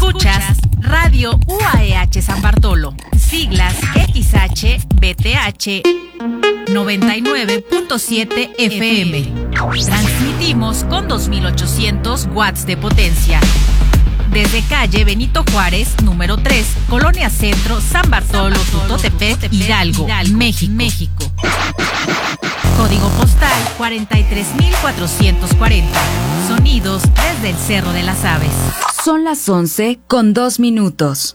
Escuchas Radio UAEH San Bartolo, siglas XHBTH 99.7 FM. Transmitimos con 2800 watts de potencia. Desde calle Benito Juárez, número 3, Colonia Centro, San Bartolo, Tutotepec, Hidalgo, México. Código postal 43440. Sonidos desde el Cerro de las Aves. Son las 11:02.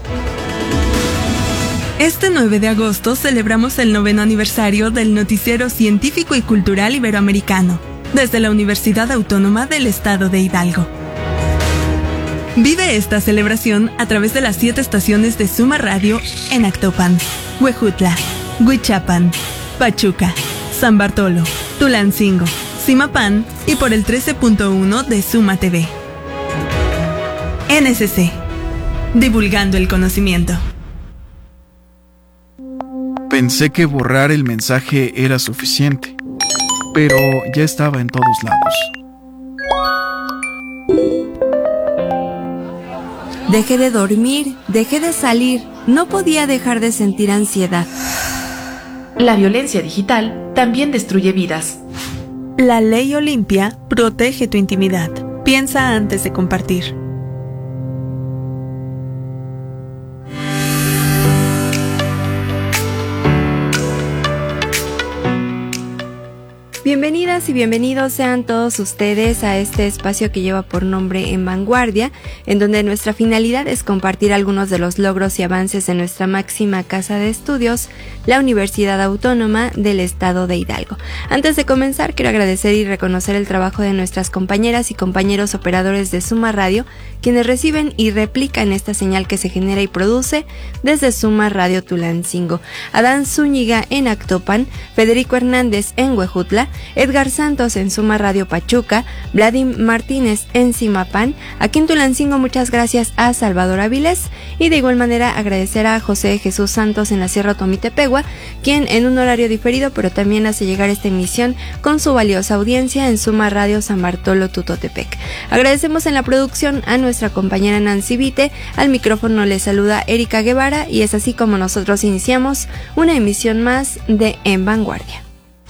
Este 9 de agosto celebramos el 9º aniversario del Noticiero Científico y Cultural Iberoamericano, desde la Universidad Autónoma del Estado de Hidalgo. Vive esta celebración a través de las 7 estaciones de Suma Radio en Actopan, Huejutla, Huichapan, Pachuca, San Bartolo, Tulancingo, Zimapán y por el 13.1 de Suma TV. NSC, divulgando el conocimiento. Pensé que borrar el mensaje era suficiente, pero ya estaba en todos lados. Dejé de dormir, dejé de salir, no podía dejar de sentir ansiedad. La violencia digital también destruye vidas. La ley Olimpia protege tu intimidad. Piensa antes de compartir. Bienvenidas y bienvenidos sean todos ustedes a este espacio que lleva por nombre En Vanguardia, en donde nuestra finalidad es compartir algunos de los logros y avances de nuestra máxima casa de estudios, la Universidad Autónoma del Estado de Hidalgo. Antes de comenzar, quiero agradecer y reconocer el trabajo de nuestras compañeras y compañeros operadores de Suma Radio, quienes reciben y replican esta señal que se genera y produce desde Suma Radio Tulancingo. Adán Zúñiga en Actopan, Federico Hernández en Huejutla, Edgar Santos en Suma Radio Pachuca, Vladimir Martínez en Zimapán. Aquí en Tulancingo muchas gracias a Salvador Avilés y de igual manera agradecer a José Jesús Santos en la Sierra Otomitepegua, quien en un horario diferido pero también hace llegar esta emisión con su valiosa audiencia en Suma Radio San Bartolo Tutotepec. Agradecemos en la producción a nuestra compañera Nancy Vite, al micrófono les saluda Erika Guevara y es así como nosotros iniciamos una emisión más de En Vanguardia.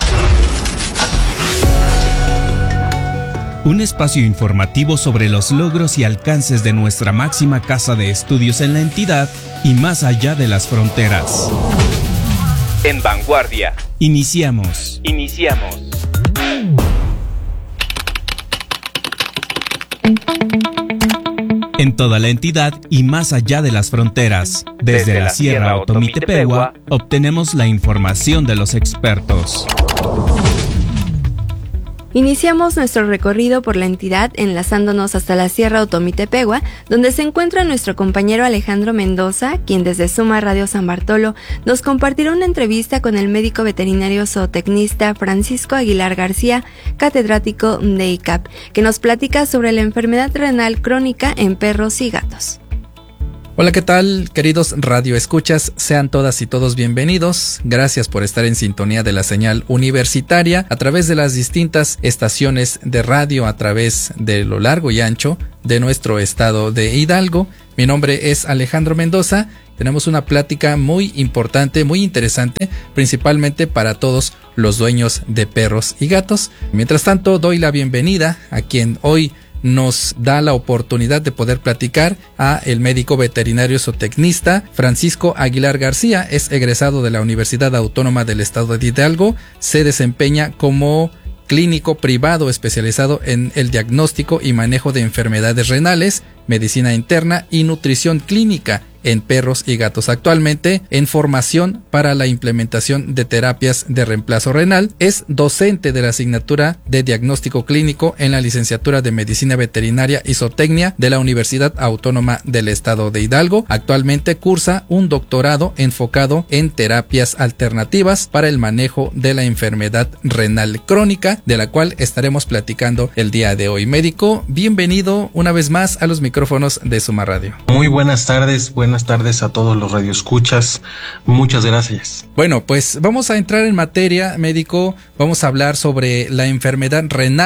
Un espacio informativo sobre los logros y alcances de nuestra máxima casa de estudios en la entidad y más allá de las fronteras. En Vanguardia. Iniciamos. En toda la entidad y más allá de las fronteras, desde la Sierra Otomitepegua, obtenemos la información de los expertos. Iniciamos nuestro recorrido por la entidad enlazándonos hasta la Sierra Otomitepegua, donde se encuentra nuestro compañero Alejandro Mendoza, quien desde Suma Radio San Bartolo nos compartirá una entrevista con el médico veterinario zootecnista Francisco Aguilar García, catedrático de ICAP, que nos platica sobre la enfermedad renal crónica en perros y gatos. Hola, ¿qué tal, queridos radioescuchas? Sean todas y todos bienvenidos. Gracias por estar en sintonía de la señal universitaria a través de las distintas estaciones de radio a través de lo largo y ancho de nuestro estado de Hidalgo. Mi nombre es Alejandro Mendoza. Tenemos una plática muy importante, muy interesante, principalmente para todos los dueños de perros y gatos. Mientras tanto, doy la bienvenida a quien hoy nos da la oportunidad de poder platicar a el médico veterinario zootecnista Francisco Aguilar García. Es egresado de la Universidad Autónoma del Estado de Hidalgo. Se desempeña como clínico privado especializado en el diagnóstico y manejo de enfermedades renales, medicina interna y nutrición clínica en perros y gatos. Actualmente en formación para la implementación de terapias de reemplazo renal. Es docente de la asignatura de diagnóstico clínico en la licenciatura de medicina veterinaria y zootecnia de la Universidad Autónoma del Estado de Hidalgo. Actualmente cursa un doctorado enfocado en terapias alternativas para el manejo de la enfermedad renal crónica, de la cual estaremos platicando el día de hoy. Médico, bienvenido una vez más a los micrófonos de Suma Radio. Muy buenas tardes a todos los radioescuchas. Muchas gracias. Bueno, pues vamos a entrar en materia, médico. Vamos a hablar sobre la enfermedad renal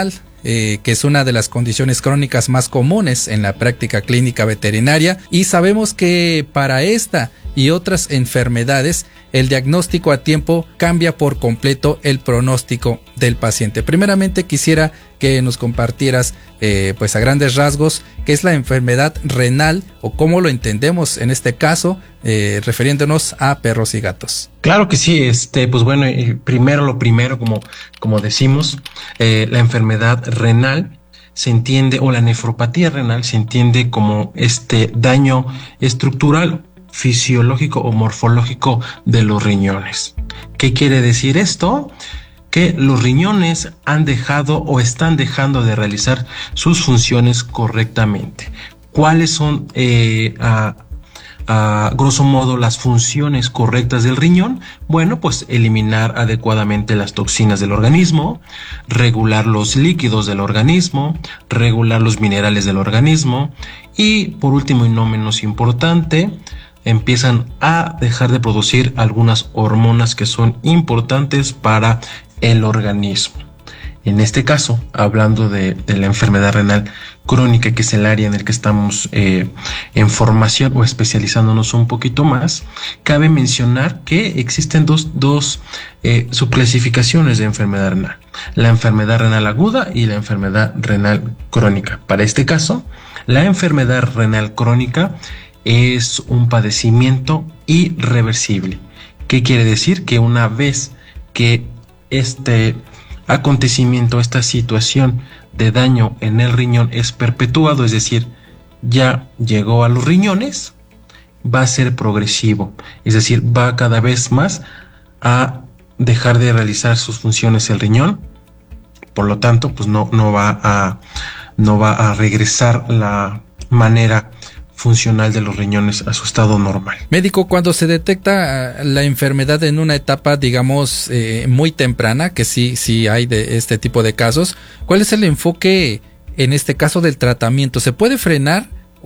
que es una de las condiciones crónicas más comunes en la práctica clínica veterinaria, y sabemos que para esta y otras enfermedades el diagnóstico a tiempo cambia por completo el pronóstico del paciente. Primeramente quisiera que nos compartieras pues a grandes rasgos qué es la enfermedad renal o cómo lo entendemos en este caso, refiriéndonos a perros y gatos. Claro que sí, pues bueno, lo primero, como decimos, la enfermedad renal se entiende, o la nefropatía renal se entiende como daño estructural, fisiológico o morfológico de los riñones. ¿Qué quiere decir esto? Que los riñones han dejado o están dejando de realizar sus funciones correctamente. ¿Cuáles son, a grosso modo, las funciones correctas del riñón? Bueno, pues eliminar adecuadamente las toxinas del organismo, regular los líquidos del organismo, regular los minerales del organismo y, por último y no menos importante, empiezan a dejar de producir algunas hormonas que son importantes para el organismo. En este caso, hablando de la enfermedad renal crónica, que es el área en el que estamos en formación o especializándonos un poquito más, cabe mencionar que existen dos subclasificaciones de enfermedad renal: la enfermedad renal aguda y la enfermedad renal crónica. Para este caso, la enfermedad renal crónica es un padecimiento irreversible. ¿Qué quiere decir? Que una vez que este acontecimiento, esta situación de daño en el riñón es perpetuado, es decir, ya llegó a los riñones, va a ser progresivo, es decir, va cada vez más a dejar de realizar sus funciones el riñón. Por lo tanto, pues no va a regresar la manera funcional de los riñones a su estado normal. Médico, cuando se detecta la enfermedad en una etapa, digamos, muy temprana, que sí hay de este tipo de casos, ¿cuál es el enfoque en este caso del tratamiento? ¿Se puede frenar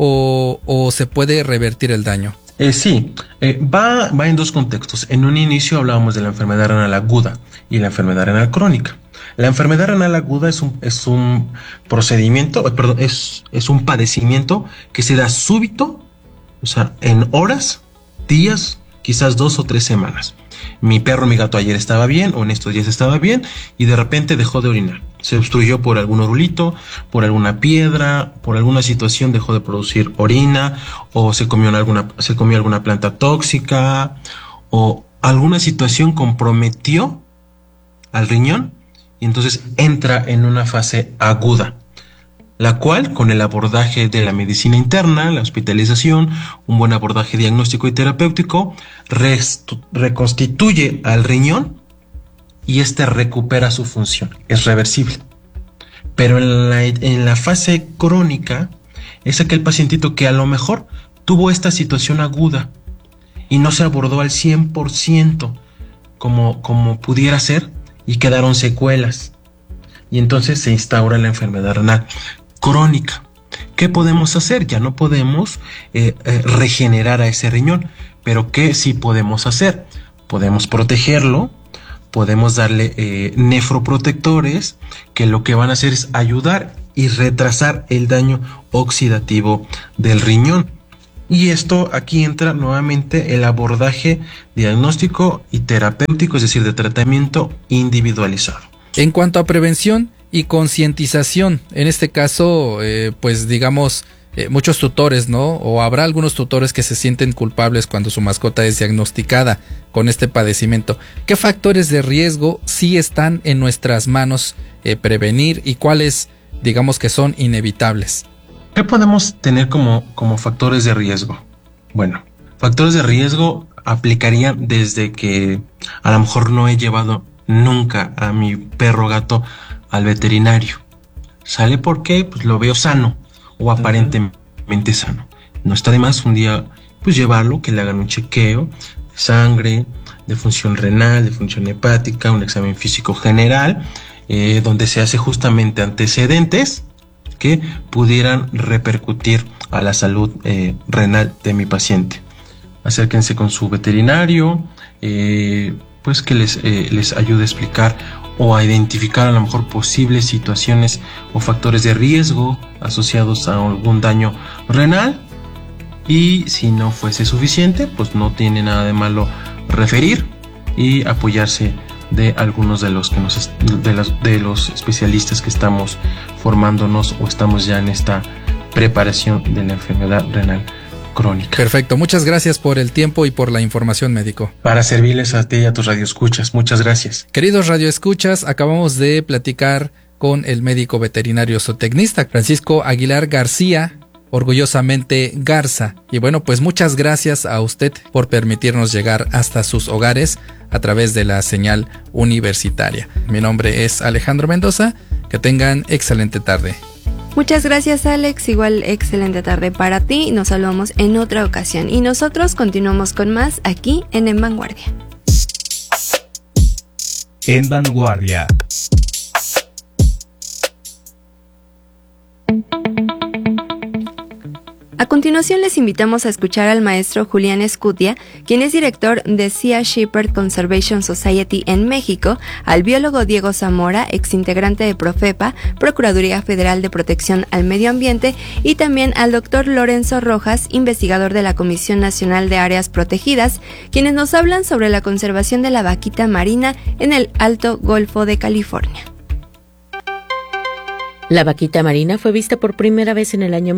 o se puede revertir el daño? Sí, va en dos contextos. En un inicio hablábamos de la enfermedad renal aguda y la enfermedad renal crónica. La enfermedad renal aguda es un procedimiento, es un padecimiento que se da súbito, o sea, en horas, días, quizás 2 o 3 semanas. Mi perro, mi gato ayer estaba bien, o en estos días estaba bien, y de repente dejó de orinar. Se obstruyó por algún orulito, por alguna piedra, por alguna situación dejó de producir orina, o se comió alguna planta tóxica, o alguna situación comprometió al riñón, y entonces entra en una fase aguda, la cual, con el abordaje de la medicina interna, la hospitalización, un buen abordaje diagnóstico y terapéutico, reconstituye al riñón y recupera su función. Es reversible. Pero en la fase crónica es aquel pacientito que a lo mejor tuvo esta situación aguda y no se abordó al 100% como pudiera ser, y quedaron secuelas. Y entonces se instaura la enfermedad renal crónica. ¿Qué podemos hacer? Ya no podemos regenerar a ese riñón, pero ¿qué sí podemos hacer? Podemos protegerlo, podemos darle nefroprotectores, que lo que van a hacer es ayudar y retrasar el daño oxidativo del riñón. Y esto, aquí entra nuevamente el abordaje diagnóstico y terapéutico, es decir, de tratamiento individualizado. En cuanto a prevención y concientización, en este caso, pues digamos, muchos tutores, ¿no? O habrá algunos tutores que se sienten culpables cuando su mascota es diagnosticada con este padecimiento. ¿Qué factores de riesgo sí están en nuestras manos prevenir y cuáles, digamos, que son inevitables? ¿Qué podemos tener como factores de riesgo? Bueno, factores de riesgo aplicarían desde que a lo mejor no he llevado nunca a mi perro o gato al veterinario. ¿Sale? Porque pues lo veo sano o aparentemente sano. No está de más un día pues llevarlo, que le hagan un chequeo de sangre, de función renal, de función hepática, un examen físico general, donde se hace justamente antecedentes que pudieran repercutir a la salud renal de mi paciente. Acérquense con su veterinario, pues que les ayude a explicar o a identificar a lo mejor posibles situaciones o factores de riesgo asociados a algún daño renal. Y si no fuese suficiente, pues no tiene nada de malo referir y apoyarse de algunos de los de los especialistas que estamos formándonos o estamos ya en esta preparación de la enfermedad renal crónica. Perfecto, muchas gracias por el tiempo y por la información, médico. Para servirles a ti y a tus radioescuchas, muchas gracias. Queridos radioescuchas, acabamos de platicar con el médico veterinario zootecnista Francisco Aguilar García, orgullosamente Garza. Y bueno, pues muchas gracias a usted por permitirnos llegar hasta sus hogares a través de la señal universitaria. Mi nombre es Alejandro Mendoza, que tengan excelente tarde. Muchas gracias, Alex, igual excelente tarde para ti, nos saludamos en otra ocasión y nosotros continuamos con más aquí en Vanguardia. En Vanguardia. A continuación les invitamos a escuchar al maestro Julián Escutia, quien es director de Sea Shepherd Conservation Society en México, al biólogo Diego Zamora, exintegrante de Profepa, Procuraduría Federal de Protección al Medio Ambiente, y también al doctor Lorenzo Rojas, investigador de la Comisión Nacional de Áreas Protegidas, quienes nos hablan sobre la conservación de la vaquita marina en el Alto Golfo de California. La vaquita marina fue vista por primera vez en el año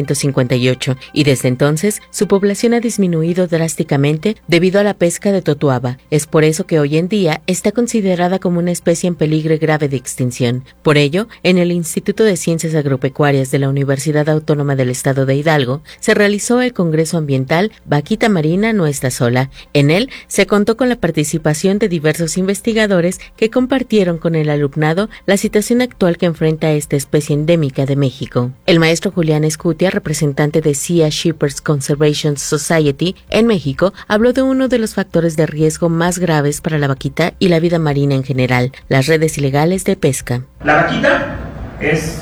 1958 y desde entonces su población ha disminuido drásticamente debido a la pesca de totuaba. Es por eso que hoy en día está considerada como una especie en peligro grave de extinción. Por ello, en el Instituto de Ciencias Agropecuarias de la Universidad Autónoma del Estado de Hidalgo se realizó el Congreso Ambiental Vaquita Marina no está sola. En él se contó con la participación de diversos investigadores que compartieron con el alumnado la situación actual que enfrenta esta especie endémica de México. El maestro Julián Escutia, representante de Sea Shepherd Conservation Society en México, habló de uno de los factores de riesgo más graves para la vaquita y la vida marina en general, las redes ilegales de pesca. La vaquita es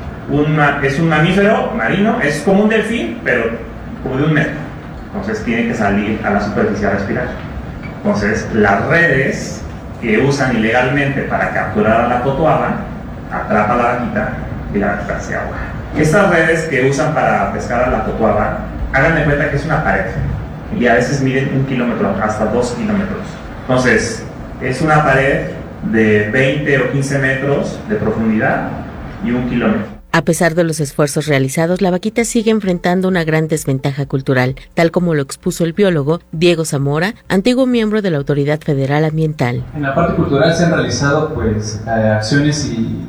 un mamífero marino, es como un delfín, pero como de 1 metro. Entonces tiene que salir a la superficie a respirar. Entonces las redes que usan ilegalmente para capturar a la totuaba atrapa a la vaquita y la vaquita se ahoga. Estas redes que usan para pescar a la totuaba, hagan de cuenta que es una pared y a veces miden 1 kilómetro, hasta 2 kilómetros. Entonces, es una pared de 20 o 15 metros de profundidad y 1 kilómetro. A pesar de los esfuerzos realizados, la vaquita sigue enfrentando una gran desventaja cultural, tal como lo expuso el biólogo Diego Zamora, antiguo miembro de la Autoridad Federal Ambiental. En la parte cultural se han realizado acciones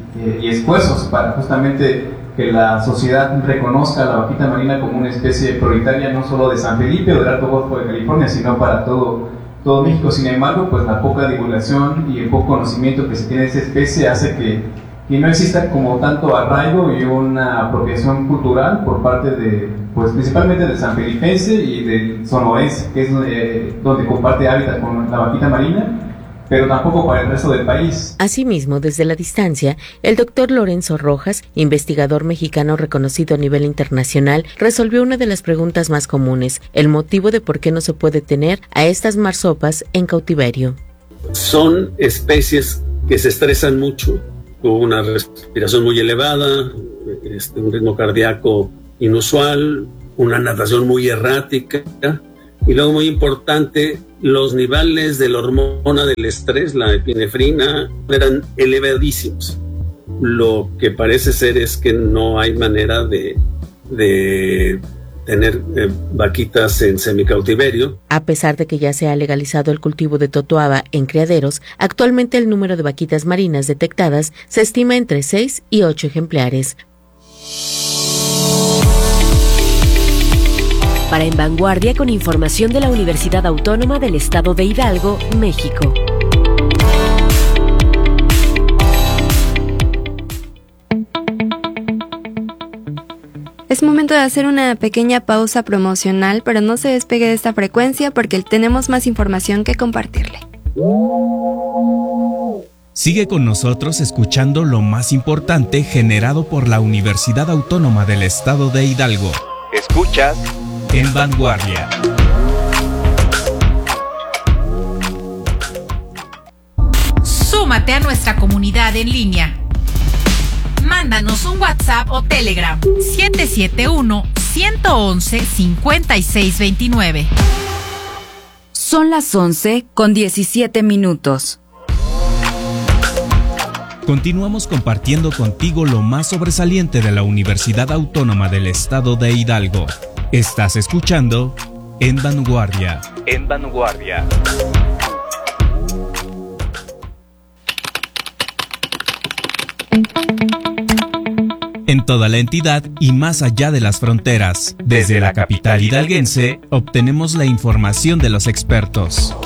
y esfuerzos para justamente que la sociedad reconozca a la vaquita marina como una especie prioritaria no solo de San Felipe o del Alto Golfo de California, sino para todo México. Sin embargo, pues la poca divulgación y el poco conocimiento que se tiene de esa especie hace que no exista como tanto arraigo y una apropiación cultural por parte de, pues principalmente del sanfelipense y del sonorense, que es donde comparte hábitat con la vaquita marina, pero tampoco para el resto del país. Asimismo, desde la distancia, el doctor Lorenzo Rojas, investigador mexicano reconocido a nivel internacional, resolvió una de las preguntas más comunes, el motivo de por qué no se puede tener a estas marsopas en cautiverio. Son especies que se estresan mucho, con una respiración muy elevada, un ritmo cardíaco inusual, una natación muy errática y luego muy importante, los niveles de la hormona del estrés, la epinefrina, eran elevadísimos. Lo que parece ser es que no hay manera de tener vaquitas en semicautiverio. A pesar de que ya se ha legalizado el cultivo de totuaba en criaderos, actualmente el número de vaquitas marinas detectadas se estima entre 6 y 8 ejemplares. Para En Vanguardia, con información de la Universidad Autónoma del Estado de Hidalgo, México. Es momento de hacer una pequeña pausa promocional, pero no se despegue de esta frecuencia porque tenemos más información que compartirle. Sigue con nosotros escuchando lo más importante generado por la Universidad Autónoma del Estado de Hidalgo. Escuchas En Vanguardia. Súmate a nuestra comunidad en línea. Mándanos un WhatsApp o Telegram 771-111-5629. Son las 11:17. Continuamos compartiendo contigo lo más sobresaliente de la Universidad Autónoma del Estado de Hidalgo. Estás escuchando En Vanguardia. En Vanguardia. En toda la entidad y más allá de las fronteras, desde la capital hidalguense, obtenemos la información de los expertos.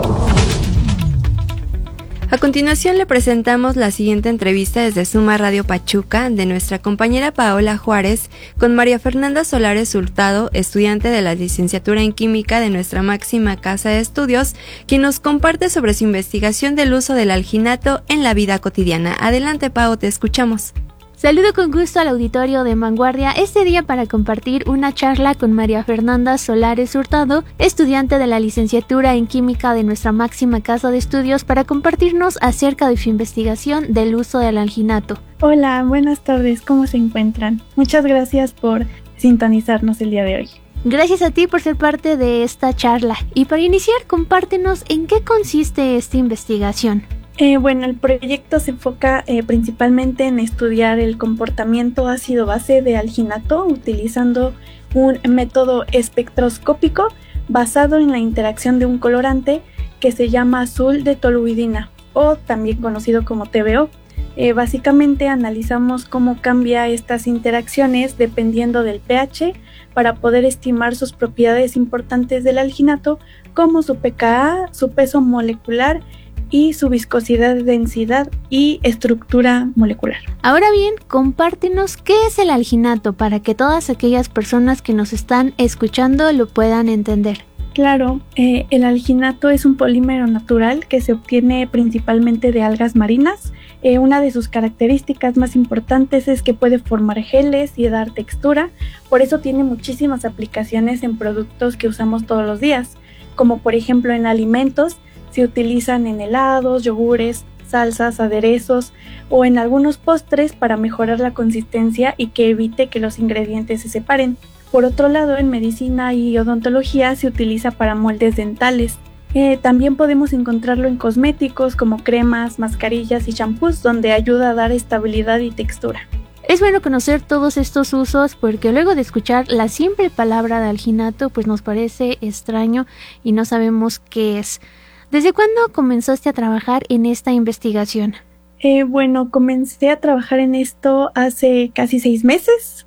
A continuación le presentamos la siguiente entrevista desde Suma Radio Pachuca de nuestra compañera Paola Juárez con María Fernanda Solares Hurtado, estudiante de la licenciatura en Química de nuestra máxima casa de estudios, quien nos comparte sobre su investigación del uso del alginato en la vida cotidiana. Adelante, Pao, te escuchamos. Saludo con gusto al auditorio de Vanguardia este día para compartir una charla con María Fernanda Solares Hurtado, estudiante de la licenciatura en Química de nuestra máxima casa de estudios, para compartirnos acerca de su investigación del uso del alginato. Hola, buenas tardes, ¿cómo se encuentran? Muchas gracias por sintonizarnos el día de hoy. Gracias a ti por ser parte de esta charla. Y para iniciar, compártenos en qué consiste esta investigación. Bueno, el proyecto se enfoca principalmente en estudiar el comportamiento ácido-base de alginato utilizando un método espectroscópico basado en la interacción de un colorante que se llama azul de toluidina, o también conocido como TBO. Básicamente analizamos cómo cambia estas interacciones dependiendo del pH para poder estimar sus propiedades importantes del alginato, como su pKa, su peso molecular y su viscosidad, densidad y estructura molecular. Ahora bien, compártenos qué es el alginato para que todas aquellas personas que nos están escuchando lo puedan entender. Claro, el alginato es un polímero natural que se obtiene principalmente de algas marinas. Una de sus características más importantes es que puede formar geles y dar textura, por eso tiene muchísimas aplicaciones en productos que usamos todos los días, como por ejemplo en alimentos. Se utilizan en helados, yogures, salsas, aderezos o en algunos postres para mejorar la consistencia y que evite que los ingredientes se separen. Por otro lado, en medicina y odontología se utiliza para moldes dentales. También podemos encontrarlo en cosméticos como cremas, mascarillas y champús, donde ayuda a dar estabilidad y textura. Es bueno conocer todos estos usos porque luego de escuchar la simple palabra de alginato pues nos parece extraño y no sabemos qué es. ¿Desde cuándo comenzaste a trabajar en esta investigación? Bueno, comencé a trabajar en esto hace casi 6 meses.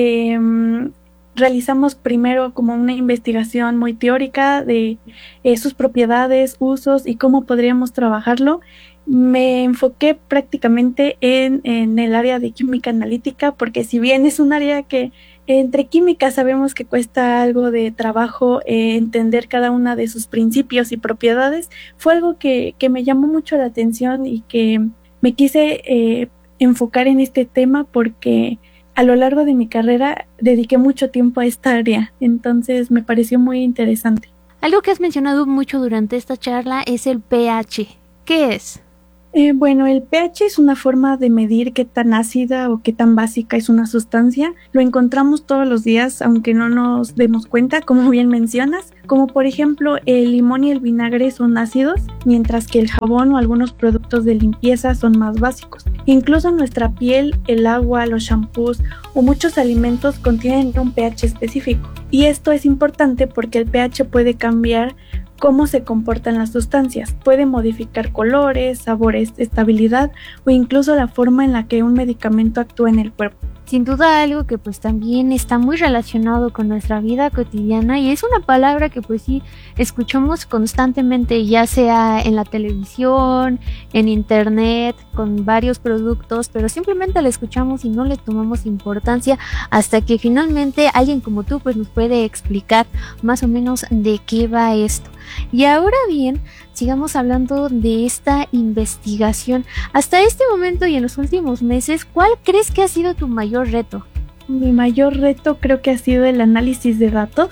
Realizamos primero como una investigación muy teórica de sus propiedades, usos y cómo podríamos trabajarlo. Me enfoqué prácticamente en el área de química analítica, porque si bien es un área que entre química sabemos que cuesta algo de trabajo entender cada una de sus principios y propiedades, fue algo que me llamó mucho la atención y que me quise enfocar en este tema porque a lo largo de mi carrera dediqué mucho tiempo a esta área, entonces me pareció muy interesante. Algo que has mencionado mucho durante esta charla es el pH. ¿Qué es? Bueno, el pH es una forma de medir qué tan ácida o qué tan básica es una sustancia. Lo encontramos todos los días, aunque no nos demos cuenta, como bien mencionas. Como por ejemplo, el limón y el vinagre son ácidos, mientras que el jabón o algunos productos de limpieza son más básicos. Incluso nuestra piel, el agua, los shampoos o muchos alimentos contienen un pH específico. Y esto es importante porque el pH puede cambiar cómo se comportan las sustancias, puede modificar colores, sabores, estabilidad o incluso la forma en la que un medicamento actúa en el cuerpo. Sin duda algo que pues también está muy relacionado con nuestra vida cotidiana y es una palabra que pues sí escuchamos constantemente, ya sea en la televisión, en internet, con varios productos, pero simplemente la escuchamos y no le tomamos importancia hasta que finalmente alguien como tú pues nos puede explicar más o menos de qué va esto. Y ahora bien, sigamos hablando de esta investigación. Hasta este momento y en los últimos meses, ¿cuál crees que ha sido tu mayor reto? Mi mayor reto creo que ha sido el análisis de datos.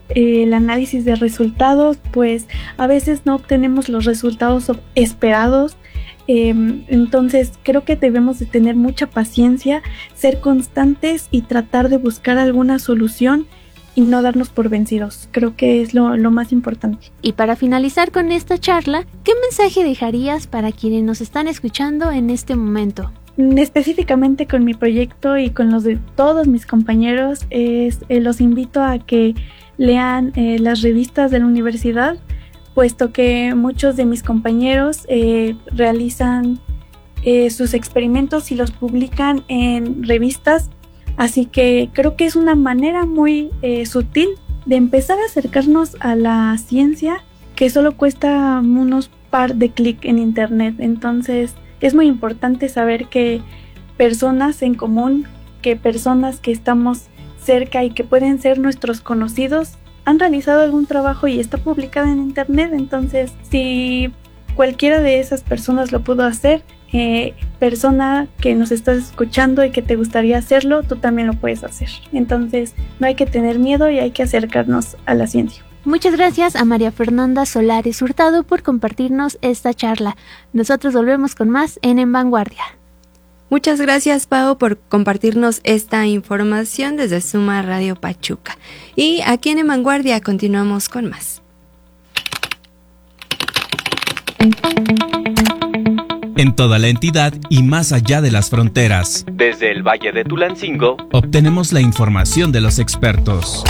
el análisis de resultados, pues a veces no obtenemos los resultados esperados. Entonces creo que debemos de tener mucha paciencia, ser constantes y tratar de buscar alguna solución y no darnos por vencidos. Creo que es lo más importante. Y para finalizar con esta charla, ¿qué mensaje dejarías para quienes nos están escuchando en este momento? Específicamente con mi proyecto y con los de todos mis compañeros, los invito a que lean las revistas de la universidad, puesto que muchos de mis compañeros realizan sus experimentos y los publican en revistas, así que creo que es una manera muy sutil de empezar a acercarnos a la ciencia, que solo cuesta unos par de clics en internet. Entonces es muy importante saber que personas en común, que personas que estamos cerca y que pueden ser nuestros conocidos, han realizado algún trabajo y está publicado en internet. Entonces, si cualquiera de esas personas lo pudo hacer, persona que nos estás escuchando y que te gustaría hacerlo, tú también lo puedes hacer. Entonces, no hay que tener miedo y hay que acercarnos a la ciencia. Muchas gracias a María Fernanda Solares Hurtado por compartirnos esta charla. Nosotros volvemos con más en Vanguardia. Muchas gracias, Pau, por compartirnos esta información desde Suma Radio Pachuca. Y aquí en Vanguardia continuamos con más. En toda la entidad y más allá de las fronteras. Desde el Valle de Tulancingo, obtenemos la información de los expertos.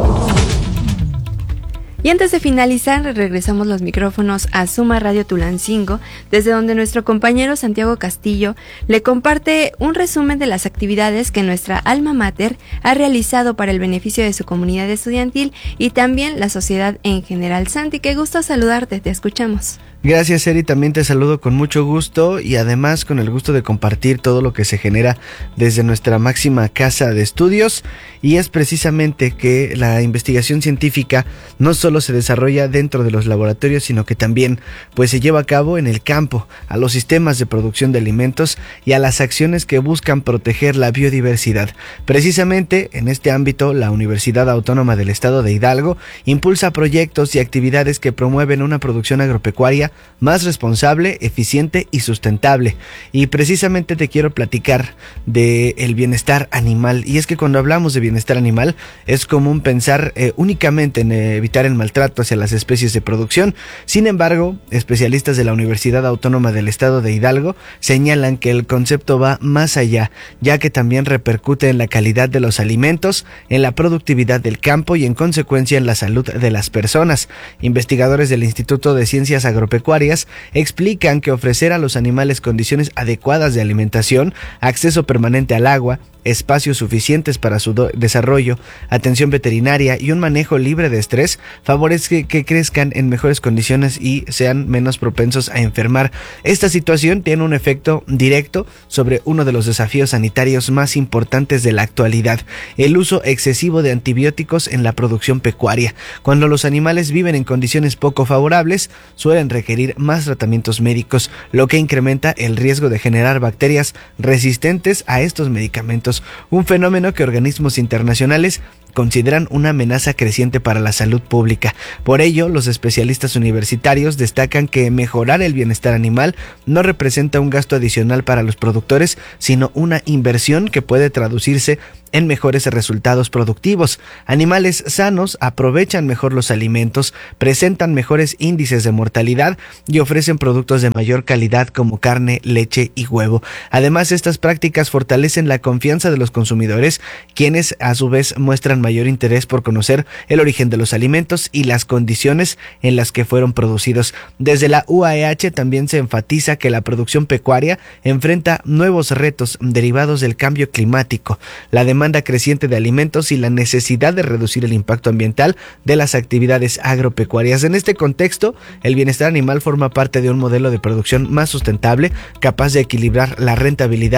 Y antes de finalizar, regresamos los micrófonos a Suma Radio Tulancingo, desde donde nuestro compañero Santiago Castillo le comparte un resumen de las actividades que nuestra alma mater ha realizado para el beneficio de su comunidad estudiantil y también la sociedad en general. Santi, qué gusto saludarte, te escuchamos. Gracias, Eri, también te saludo con mucho gusto y además con el gusto de compartir todo lo que se genera desde nuestra máxima casa de estudios, y es precisamente que la investigación científica no solo se desarrolla dentro de los laboratorios, sino que también pues se lleva a cabo en el campo, a los sistemas de producción de alimentos y a las acciones que buscan proteger la biodiversidad. Precisamente en este ámbito, la Universidad Autónoma del Estado de Hidalgo impulsa proyectos y actividades que promueven una producción agropecuaria más responsable, eficiente y sustentable. Y precisamente te quiero platicar de el bienestar animal. Y es que cuando hablamos de bienestar animal es común pensar únicamente en evitar el maltrato hacia las especies de producción. Sin embargo, especialistas de la Universidad Autónoma del Estado de Hidalgo señalan que el concepto va más allá, ya que también repercute en la calidad de los alimentos, en la productividad del campo y en consecuencia en la salud de las personas. Investigadores del Instituto de Ciencias Agropecuarias explican que ofrecer a los animales condiciones adecuadas de alimentación, acceso permanente al agua, espacios suficientes para su desarrollo, atención veterinaria y un manejo libre de estrés favorece que crezcan en mejores condiciones y sean menos propensos a enfermar. Esta situación tiene un efecto directo sobre uno de los desafíos sanitarios más importantes de la actualidad: el uso excesivo de antibióticos en la producción pecuaria. Cuando los animales viven en condiciones poco favorables, suelen requerir más tratamientos médicos, lo que incrementa el riesgo de generar bacterias resistentes a estos medicamentos, un fenómeno que organismos internacionales consideran una amenaza creciente para la salud pública. Por ello, los especialistas universitarios destacan que mejorar el bienestar animal no representa un gasto adicional para los productores, sino una inversión que puede traducirse en mejores resultados productivos. Animales sanos aprovechan mejor los alimentos, presentan mejores índices de mortalidad y ofrecen productos de mayor calidad como carne, leche y huevo. Además, estas prácticas fortalecen la confianza de los consumidores, quienes a su vez muestran mayor interés por conocer el origen de los alimentos y las condiciones en las que fueron producidos. Desde la UAEH también se enfatiza que la producción pecuaria enfrenta nuevos retos derivados del cambio climático, la demanda creciente de alimentos y la necesidad de reducir el impacto ambiental de las actividades agropecuarias. En este contexto, el bienestar animal forma parte de un modelo de producción más sustentable, capaz de equilibrar la rentabilidad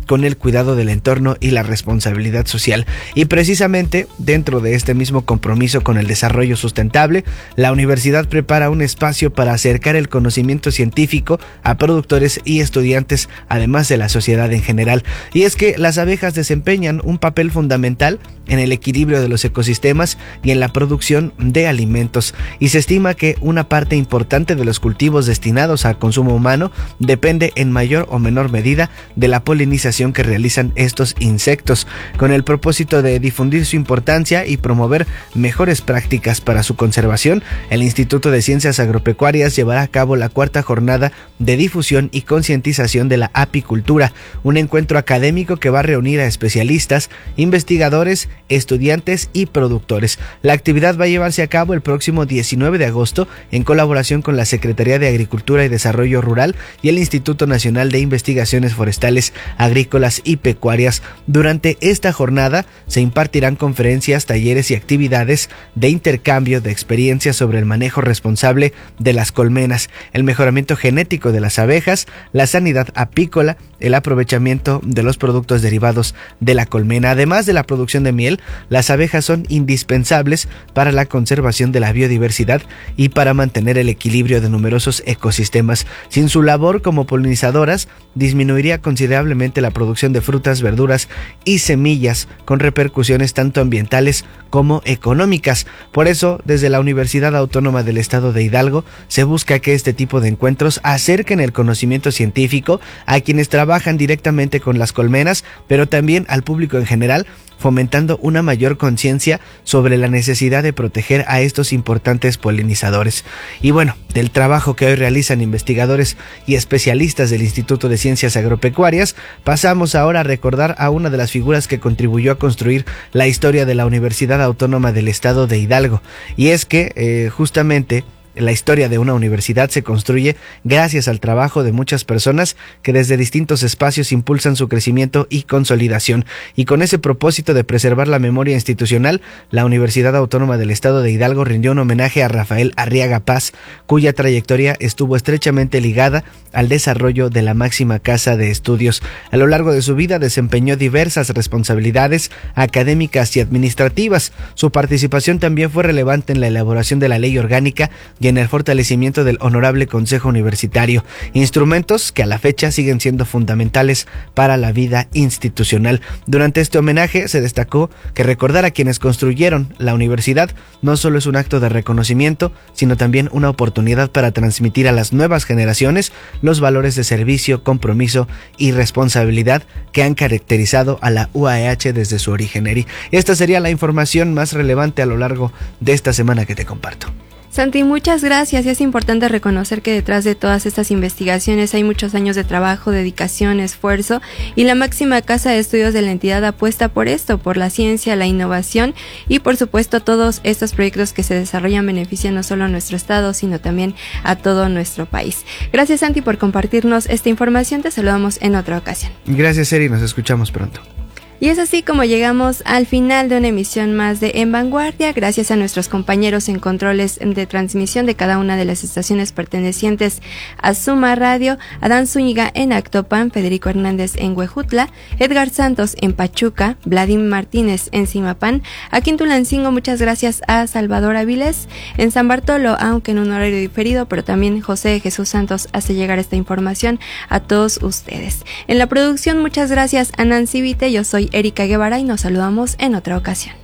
con el cuidado del entorno y la responsabilidad social. Y precisamente dentro de este mismo compromiso con el desarrollo sustentable, la universidad prepara un espacio para acercar el conocimiento científico a productores y estudiantes, además de la sociedad en general. Y es que las abejas desempeñan un papel fundamental en el equilibrio de los ecosistemas y en la producción de alimentos, y se estima que una parte importante de los cultivos destinados a consumo humano depende en mayor o menor medida de la polinización que realizan estos insectos. Con el propósito de difundir su importancia y promover mejores prácticas para su conservación, el Instituto de Ciencias Agropecuarias llevará a cabo la 4ª jornada de difusión y concientización de la apicultura, un encuentro académico que va a reunir a especialistas, investigadores, estudiantes y productores. La actividad va a llevarse a cabo el próximo 19 de agosto en colaboración con la Secretaría de Agricultura y Desarrollo Rural y el Instituto Nacional de Investigaciones Forestales, Agrícolas y Pecuarias. Durante esta jornada se impartirán conferencias, talleres y actividades de intercambio de experiencias sobre el manejo responsable de las colmenas, el mejoramiento genético de las abejas, la sanidad apícola, el aprovechamiento de los productos derivados de la colmena. Además de la producción de miel, las abejas son indispensables para la conservación de la biodiversidad y para mantener el equilibrio de numerosos ecosistemas. Sin su labor como polinizadoras, disminuiría considerablemente la producción de frutas, verduras y semillas, con repercusiones tanto ambientales como económicas. Por eso, desde la Universidad Autónoma del Estado de Hidalgo, se busca que este tipo de encuentros acerquen el conocimiento científico a quienes trabajan directamente con las colmenas, pero también al público en general, fomentando una mayor conciencia sobre la necesidad de proteger a estos importantes polinizadores. Y bueno, del trabajo que hoy realizan investigadores y especialistas del Instituto de Ciencias Agropecuarias, pasamos ahora a recordar a una de las figuras que contribuyó a construir la historia de la Universidad Autónoma del Estado de Hidalgo. Y es que justamente la historia de una universidad se construye gracias al trabajo de muchas personas que desde distintos espacios impulsan su crecimiento y consolidación. Y con ese propósito de preservar la memoria institucional, la Universidad Autónoma del Estado de Hidalgo rindió un homenaje a Rafael Arriaga Paz, cuya trayectoria estuvo estrechamente ligada al desarrollo de la máxima casa de estudios. A lo largo de su vida desempeñó diversas responsabilidades académicas y administrativas. Su participación también fue relevante en la elaboración de la ley orgánica y en el fortalecimiento del Honorable Consejo Universitario, instrumentos que a la fecha siguen siendo fundamentales para la vida institucional. Durante este homenaje se destacó que recordar a quienes construyeron la universidad no solo es un acto de reconocimiento, sino también una oportunidad para transmitir a las nuevas generaciones los valores de servicio, compromiso y responsabilidad que han caracterizado a la UAEH desde su origen. Esta sería la información más relevante a lo largo de esta semana que te comparto. Santi, muchas gracias. Y es importante reconocer que detrás de todas estas investigaciones hay muchos años de trabajo, dedicación, esfuerzo, y la máxima casa de estudios de la entidad apuesta por esto, por la ciencia, la innovación y por supuesto todos estos proyectos que se desarrollan benefician no solo a nuestro estado, sino también a todo nuestro país. Gracias, Santi, por compartirnos esta información. Te saludamos en otra ocasión. Gracias, Eri. Nos escuchamos pronto. Y es así como llegamos al final de una emisión más de En Vanguardia, gracias a nuestros compañeros en controles de transmisión de cada una de las estaciones pertenecientes a Suma Radio, Adán Zúñiga en Actopan, Federico Hernández en Huejutla, Edgar Santos en Pachuca, Vladimir Martínez en Zimapán, aquí en Tulancingo muchas gracias a Salvador Avilés, en San Bartolo, aunque en un horario diferido, pero también José Jesús Santos hace llegar esta información a todos ustedes. En la producción muchas gracias a Nancy Vite, yo soy Erika Guevara y nos saludamos en otra ocasión.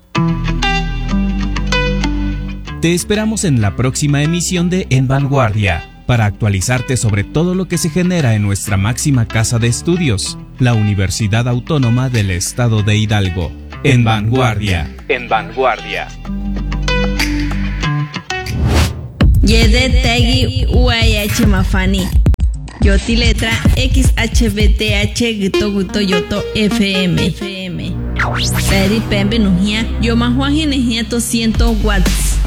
Te esperamos en la próxima emisión de En Vanguardia para actualizarte sobre todo lo que se genera en nuestra máxima casa de estudios, la Universidad Autónoma del Estado de Hidalgo. En Vanguardia. En Vanguardia. Yede Tegi UAH Mafani. Yoti letra XHBTH Gito Guto Yoto FM. Peri Pembe Nujia. Yo más Juan Ginejia 200 watts.